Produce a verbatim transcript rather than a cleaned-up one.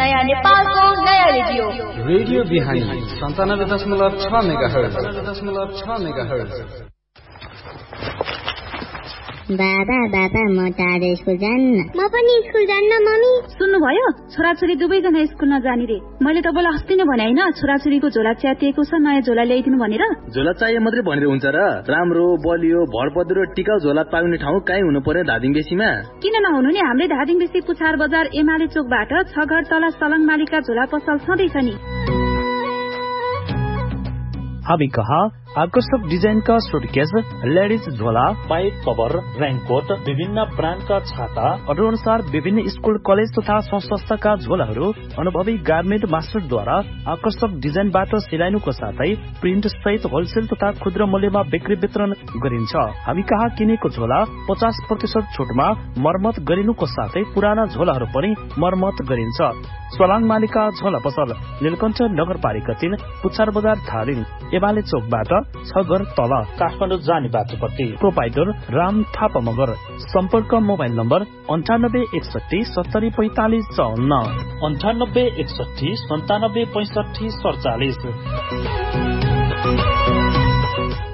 नयाँ नेपालको नयाँ रेडियो रेडियो बिहानी सन्तानब्बे दशमलव छ मेगाहर्ज दशमलव छ मेगाहर्ज। बाबा बाबा म टाढो स्कुल जान्न। म पनि स्कुल जान्न मम्मी। सुन्नुभयो, छोराछोरी दुवैजना स्कुल नजाने रे। मैले तपाईँलाई अस्ति नै भने होइन, छोराछोरीको झोला च्यातिएको छ, नयाँ झोला ल्याइदिनु भनेर। झोला चाहिए मात्रै भनेर हुन्छ र? राम्रो बलियो भरपद्रो टिकाउ झोला पाउने ठाउँ कहीँ हुनु पर्यो धादिङ बेसीमा? किन नहुनु नि, हाम्रै धादिङ बेसी पुछार बजार एमाले चोकबाट छ घर तल सलङ मालिका झोला पसल छँदैछ नि। हामी कहाँ आकर्षक डिजाइन का सुटकेस, लेडीज झोला, पाइप कभर, रेनकोट, विभिन्न ब्रान्डका छाता, अरू अनुसार विभिन्न स्कुल कलेज तथा संस्थाका झोलाहरू अनुभवी गार्मेन्ट मास्टरद्वारा आकर्षक डिजाइनबाट सिलाइनुको साथै प्रिन्ट सहित होलसेल तथा खुद्रा मूल्यमा बिक्री वितरण गरिन्छ। हामी कहाँ किनेको झोला पचास प्रतिशत छुटमा मर्मत गरिनुको साथै पुराना झोलाहरू पनि मर्मत गरिन्छ। सलाङ मालिका झोला पसल, नीलकण्ठ नगरपालिका तीन, पुछार बजार धादिङ, एमाले चोकबाट छ घर तल, काठमाडौँ जाने बाटोपट्टि। प्रोपाइटर राम थापा मगर। सम्पर्क मोबाइल नम्बर अन्ठानब्बे एकसठी सत्तरी पैंतालिस चौन्न अन्ठानब्बे एकसठी सन्तानब्बे पैंसठी सडचालिस।